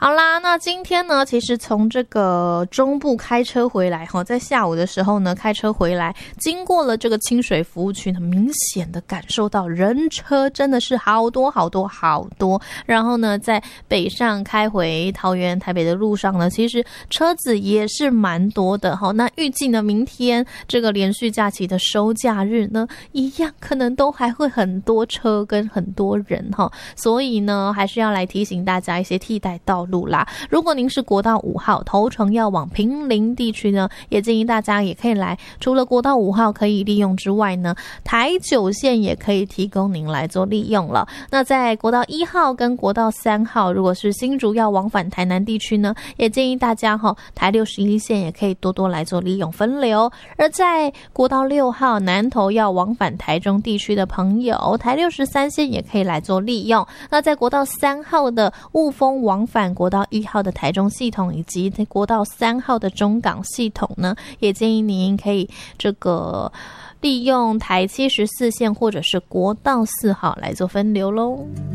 好啦，那今天呢，其实从这个中部开车回来在下午的时候呢，开车回来，经过了这个清水服务区呢，明显的感受到人车真的是好多。然后呢，在北上开回桃园、台北的路上呢，其实车子也是蛮多的。那预计呢，明天这个连续假期的收假日呢，一样可能都还会很多车跟很多人所以呢，还是要来提醒大家一些替代道路啦。如果您是国道5号头城要往坪林地区呢，也建议大家也可以来，除了国道5号可以利用之外呢，台9线也可以提供您来做利用了。那在国道1号跟国道3号，如果是新竹要往返台南地区呢，也建议大家台61线也可以多多来做利用分流。而在国道6号南投要往返台中地区的朋友，台63线也可以来做利用。那在国道3号的雾峰往返国道1号的台中系统，以及国道3号的中港系统呢，也建议您可以这个利用台74线或者是国道4号来做分流咯。